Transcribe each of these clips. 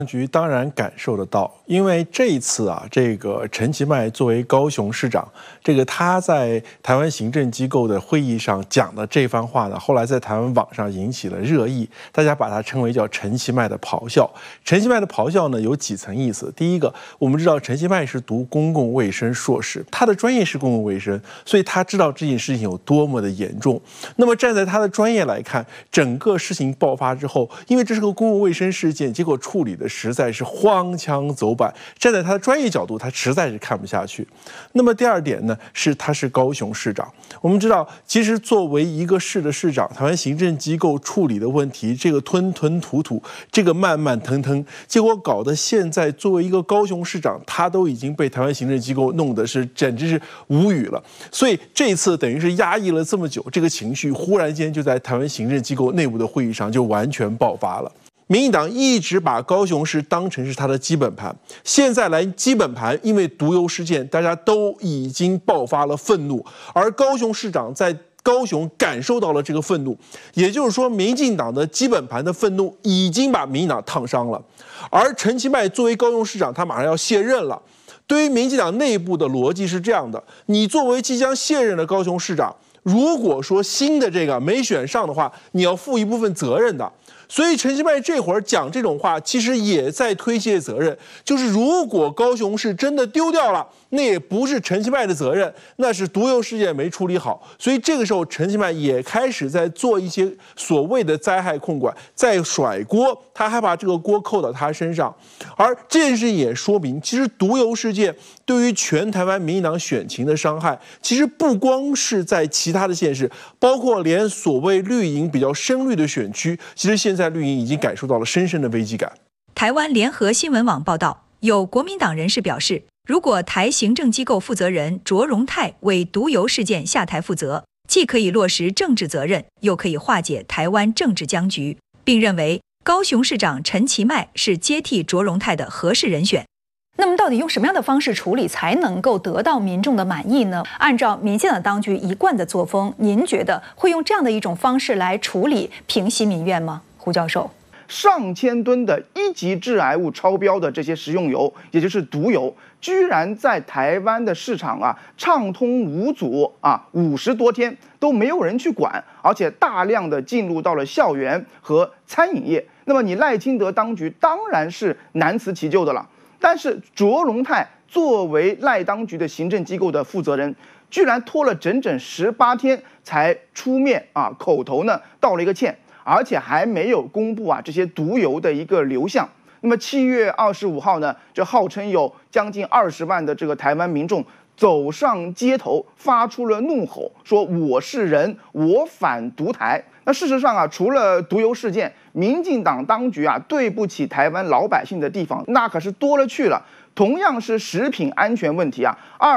局当然感受得到，因为这一次啊，这个陈其迈作为高雄市长，他在台湾行政机构的会议上讲的这番话呢，后来在台湾网上引起了热议，大家把它称为叫陈其迈的咆哮。陈其迈的咆哮呢有几层意思，第一个，我们知道陈其迈是读公共卫生硕士，他的专业是公共卫生，所以他知道这件事情有多么的严重。那么站在他的专业来看，整个事情爆发之后，因为这是个公共卫生事件，结果处理的实在是荒腔走板，站在他的专业角度，他实在是看不下去。那么第二点呢，是他是高雄市长。我们知道，其实作为一个市的市长，台湾行政机构处理的问题，这个吞吞吐吐，这个慢慢腾腾，结果搞得现在作为一个高雄市长，他都已经被台湾行政机构弄得是简直是无语了。所以这一次等于是压抑了这么久，这个情绪忽然间就在台湾行政机构内部的会议上就完全爆发了。民进党一直把高雄市当成是他的基本盘，现在来基本盘，因为毒油事件，大家都已经爆发了愤怒，而高雄市长在高雄感受到了这个愤怒，也就是说，民进党的基本盘的愤怒已经把民进党烫伤了。而陈其迈作为高雄市长，他马上要卸任了。对于民进党内部的逻辑是这样的：你作为即将卸任的高雄市长，如果说新的这个没选上的话，你要负一部分责任的。所以陈其迈这会儿讲这种话，其实也在推卸责任。就是如果高雄市真的丢掉了，那也不是陈其迈的责任，那是毒油事件没处理好。所以这个时候，陈其迈也开始在做一些所谓的灾害控管，在甩锅，他还把这个锅扣到他身上。而这件事也说明，其实毒油事件对于全台湾民进党选情的伤害，其实不光是在其他的县市，包括连所谓绿营比较深绿的选区，其实现在绿营已经感受到了深深的危机感。 台湾联合新闻网报道，有国民党人士表示，如果台行政机构负责人卓荣泰为毒油事件下台负责，既可以落实政治责任，又可以化解台湾政治僵局，并认为高雄市长陈其迈是接替卓荣泰的合适人选。 那么到底用什么样的方式处理才能够得到民众的满意呢？按照民进党当局一贯的作风，您觉得会用这样的一种方式来处理平息民怨吗？胡教授， 上千吨的一级致癌物超标的这些食用油，也就是毒油，居然在台湾的市场畅通无阻50多天都没有人去管，而且大量的进入到了校园和餐饮业。那么你赖清德当局当然是难辞其咎的了。但是卓荣泰作为赖当局的行政机构的负责人，居然拖了整整18天才出面口头呢道了一个歉，而且还没有公布这些毒油的一个流向。那么7月25号呢，这号称有将近20万的这个台湾民众走上街头，发出了怒吼，说我是人，我反独台。那事实上除了毒油事件，民进党当局对不起台湾老百姓的地方那可是多了去了。同样是食品安全问题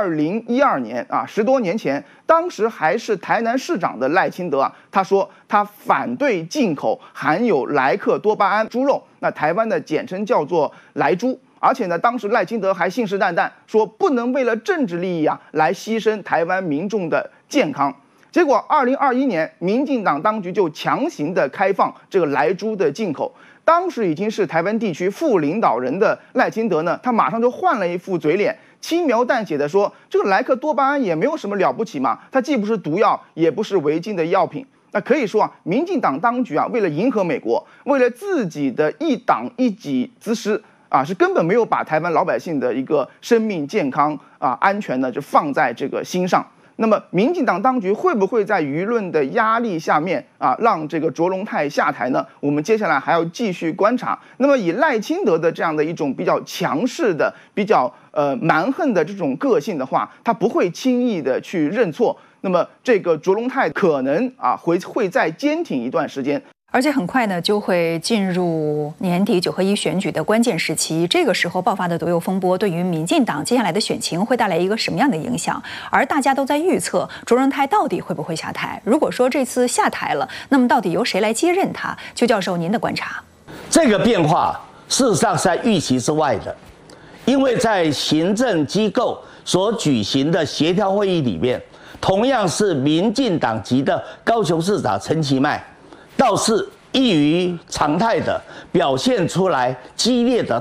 2012年10多年前，当时还是台南市长的赖清德他说他反对进口含有莱克多巴胺猪肉，那台湾的简称叫做莱猪。而且呢，当时赖清德还信誓旦旦说不能为了政治利益来牺牲台湾民众的健康。结果2021年，民进党当局就强行的开放这个莱猪的进口。当时已经是台湾地区副领导人的赖清德呢，他马上就换了一副嘴脸，轻描淡写的说，这个莱克多巴胺也没有什么了不起嘛，它既不是毒药，也不是违禁的药品。那可以说民进党当局为了迎合美国，为了自己的一党一己之私是根本没有把台湾老百姓的一个生命健康安全呢就放在这个心上。那么民进党当局会不会在舆论的压力下面让这个卓荣泰下台呢？我们接下来还要继续观察。那么以赖清德的这样的一种比较强势的、比较蛮横的这种个性的话，他不会轻易的去认错。那么这个卓荣泰可能会再坚挺一段时间。 而且很快呢，就会进入年底9合1选举的关键时期。这个时候爆发的毒油风波，对于民进党接下来的选情会带来一个什么样的影响？而大家都在预测卓荣泰到底会不会下台。如果说这次下台了，那么到底由谁来接任他？邱教授，您的观察？ 这个变化事实上是在预期之外的，因为在行政机构所举行的协调会议里面，同样是民进党籍的高雄市长陈其迈，倒是异于常态的表现出来激烈的